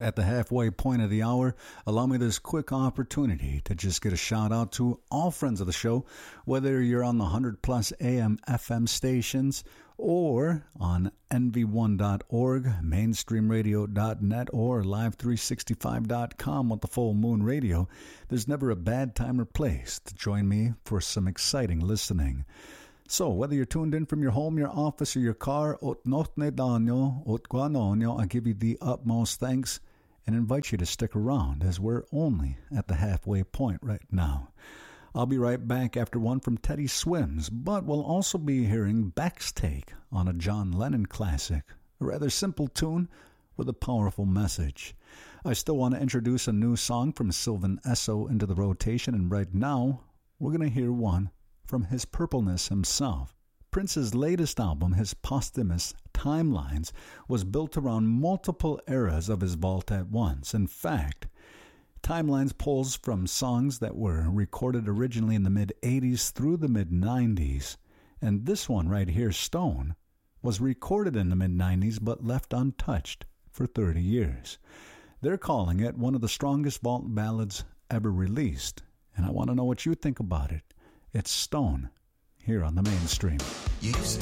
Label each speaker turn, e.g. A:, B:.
A: At the halfway point of the hour, allow me this quick opportunity to just get a shout out to all friends of the show, whether you're on the 100+ AM FM stations or on nv1.org, mainstreamradio.net, or live365.com with the Full Moon Radio. There's never a bad time or place to join me for some exciting listening. So, whether you're tuned in from your home, your office, or your car, I give you the utmost thanks and invite you to stick around as we're only at the halfway point right now. I'll be right back after one from Teddy Swims, but we'll also be hearing Beck's take on a John Lennon classic, a rather simple tune with a powerful message. I still want to introduce a new song from Sylvan Esso into the rotation, and right now we're going to hear one from his purpleness himself. Prince's latest album, his posthumous Timelines, was built around multiple eras of his vault at once. In fact, Timelines pulls from songs that were recorded originally in the mid-'80s through the mid-'90s. And this one right here, Stone, was recorded in the mid-'90s but left untouched for 30 years. They're calling it one of the strongest vault ballads ever released. And I want to know what you think about it. It's Stone, here on the Mainstream.
B: You used